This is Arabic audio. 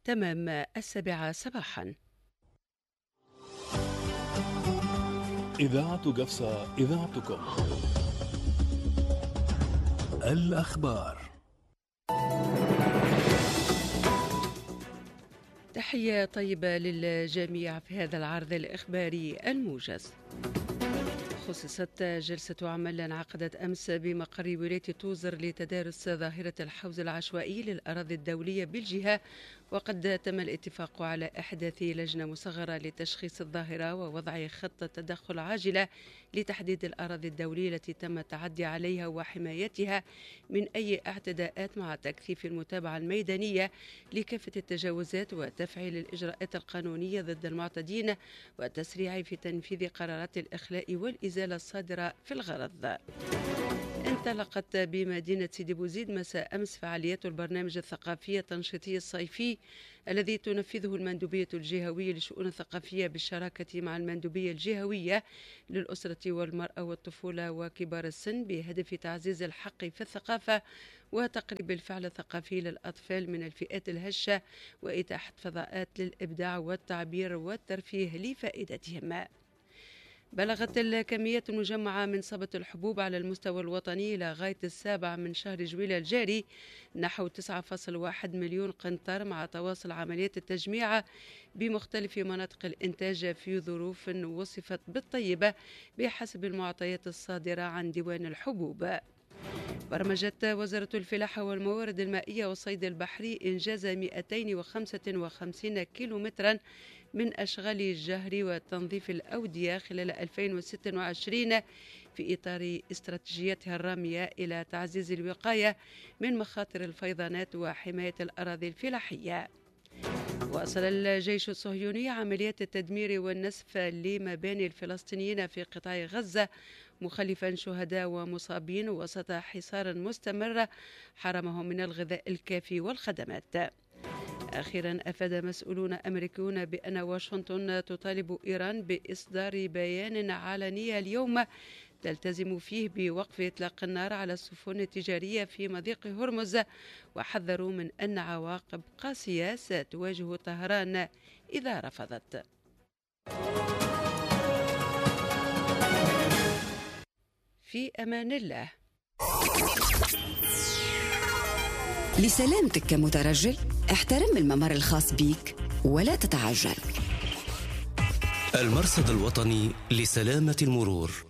تمام 7 صباحا. إذاعة قفصة، إذاعتكم. الأخبار. تحية طيبة للجميع في هذا العرض الإخباري الموجز. خصصت جلسة عمل انعقدت أمس بمقر ولاية توزر لتدارس ظاهرة الحوز العشوائي للأراضي الدولية بالجهة، وقد تم الاتفاق على إحداث لجنة مصغرة لتشخيص الظاهرة ووضع خطة تدخل عاجلة لتحديد الأراضي الدولية التي تم التعدي عليها وحمايتها من أي اعتداءات، مع تكثيف المتابعة الميدانية لكافة التجاوزات وتفعيل الإجراءات القانونية ضد المعتدين والتسريع في تنفيذ قرارات الإخلاء والإزالة الصادرة في الغرض. انطلقت بمدينة سيدي بوزيد مساء أمس فعاليات البرنامج الثقافي التنشيطي الصيفي الذي تنفذه المندوبية الجهوية للشؤون الثقافية بالشراكة مع المندوبية الجهوية للأسرة والمرأة والطفولة وكبار السن، بهدف تعزيز الحق في الثقافة وتقريب الفعل الثقافي للأطفال من الفئات الهشة وإتاحة فضاءات للإبداع والتعبير والترفيه لفائدتهم. بلغت الكميات المجمعة من صبة الحبوب على المستوى الوطني إلى غاية 7 من شهر جويل الجاري نحو 9.1 مليون قنطار، مع تواصل عمليات التجميع بمختلف مناطق الإنتاج في ظروف وصفت بالطيبة بحسب المعطيات الصادرة عن ديوان الحبوب. برمجت وزارة الفلاحة والموارد المائية والصيد البحري إنجاز 255 كيلومترا من أشغال الجهر وتنظيف الأودية خلال 2026 في إطار استراتيجيتها الرامية إلى تعزيز الوقاية من مخاطر الفيضانات وحماية الأراضي الفلاحية. واصل الجيش الصهيوني عمليات التدمير والنسف لمباني الفلسطينيين في قطاع غزة، مخلفا شهداء ومصابين وسط حصار مستمر حرمهم من الغذاء الكافي والخدمات. أخيرا أفاد مسؤولون أمريكيون بأن واشنطن تطالب إيران بإصدار بيان علني اليوم تلتزم فيه بوقف إطلاق النار على السفن التجارية في مضيق هرمز، وحذروا من أن عواقب قاسية ستواجه طهران إذا رفضت. في أمان الله. لسلامتك كمترجل احترم الممر الخاص بيك ولا تتعجل. المرصد الوطني لسلامة المرور.